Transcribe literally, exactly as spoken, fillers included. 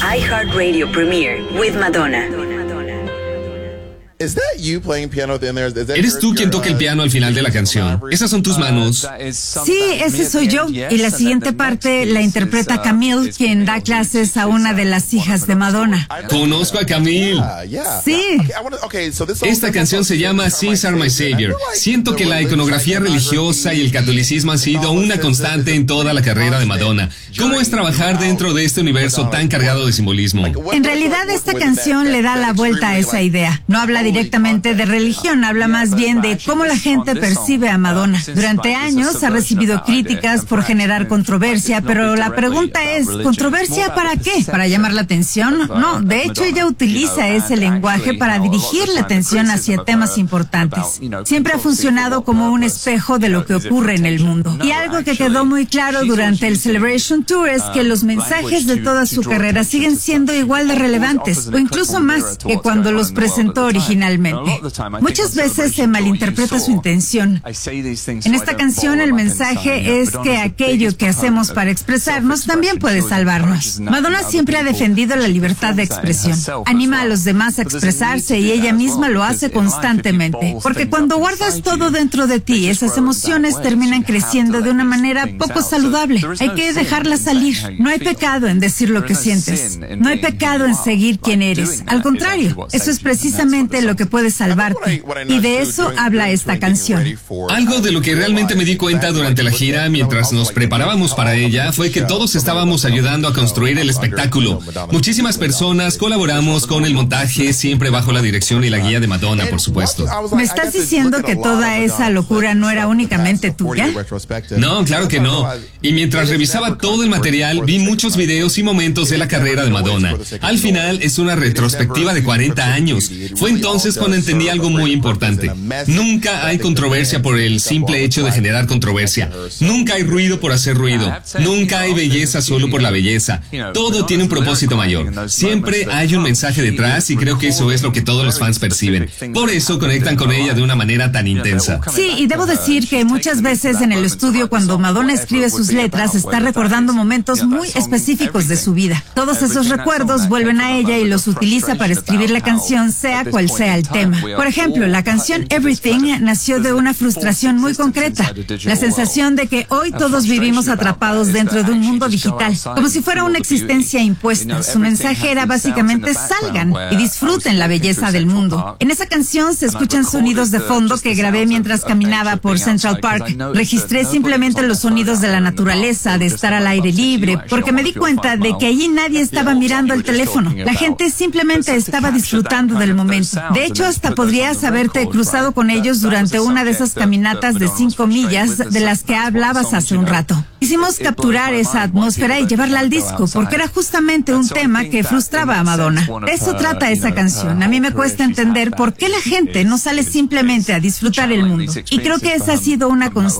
iHeartRadio premiere with Madonna. ¿Eres tú quien toca el piano al final de la canción? ¿Esas son tus manos? Sí, ese soy yo. Y la siguiente parte la interpreta Camille, quien da clases a una de las hijas de Madonna. Conozco a Camille. Sí. Esta canción se llama Sins Are My Savior. Siento que la iconografía religiosa y el catolicismo han sido una constante en toda la carrera de Madonna. ¿Cómo es trabajar dentro de este universo tan cargado de simbolismo? En realidad, esta canción le da la vuelta a esa idea. No habla directamente de religión, habla más bien de cómo la gente percibe a Madonna. Durante años ha recibido críticas por generar controversia, pero la pregunta es, ¿controversia para qué? ¿Para llamar la atención? No, de hecho ella utiliza ese lenguaje para dirigir la atención hacia temas importantes. Siempre ha funcionado como un espejo de lo que ocurre en el mundo. Y algo que quedó muy claro durante el Celebration Tour es que los mensajes de toda su carrera siguen siendo igual de relevantes, o incluso más que cuando los presentó originalmente. Muchas veces se malinterpreta su intención. En esta canción el mensaje es que aquello que hacemos para expresarnos también puede salvarnos. Madonna siempre ha defendido la libertad de expresión. Anima a los demás a expresarse y ella misma lo hace constantemente. Porque cuando guardas todo dentro de ti, esas emociones terminan creciendo de una manera poco saludable. Hay que dejarlas salir. No hay pecado en decir lo que sientes. No hay pecado en seguir quien eres. Al contrario, eso es precisamente lo que puede salvarte. Y de eso habla esta canción. Algo de lo que realmente me di cuenta durante la gira mientras nos preparábamos para ella fue que todos estábamos ayudando a construir el espectáculo. Muchísimas personas colaboramos con el montaje, siempre bajo la dirección y la guía de Madonna, por supuesto. ¿Me estás diciendo que toda esa locura no era únicamente tuya? No, claro que no. Y mientras revisaba todo el material, vi muchos videos y momentos de la carrera de Madonna. Al final es una retrospectiva de cuarenta años. Fue entonces cuando entendí algo muy importante. Nunca hay controversia por el simple hecho de generar controversia. Nunca hay ruido por hacer ruido. Nunca hay belleza solo por la belleza. Todo tiene un propósito mayor. Siempre hay un mensaje detrás y creo que eso es lo que todos los fans perciben. Por eso conectan con ella de una manera tan intensa. Sí, y debo decir que muchas veces en el estudio cuando Madonna escribe sus letras está recordando momentos muy específicos de su vida. Todos esos recuerdos vuelven a ella y los utiliza para escribir la canción, sea cual sea el tema. Por ejemplo, la canción Everything nació de una frustración muy concreta, la sensación de que hoy todos vivimos atrapados dentro de un mundo digital, como si fuera una existencia impuesta. Su mensaje era básicamente salgan y disfruten la belleza del mundo. En esa canción se escuchan sonidos de fondo que grabé mientras caminaba por Central Park. Registré simplemente los sonidos de la naturaleza, de estar al aire libre, porque me di cuenta de que allí nadie estaba mirando el teléfono. La gente simplemente estaba disfrutando del momento. De hecho, hasta podrías haberte cruzado con ellos durante una de esas caminatas de cinco millas de las que hablabas hace un rato. Quisimos capturar esa atmósfera y llevarla al disco, porque era justamente un tema que frustraba a Madonna. De eso trata esa canción. A mí me cuesta entender por qué la gente no sale simplemente a disfrutar el mundo. Y creo que esa ha sido una constante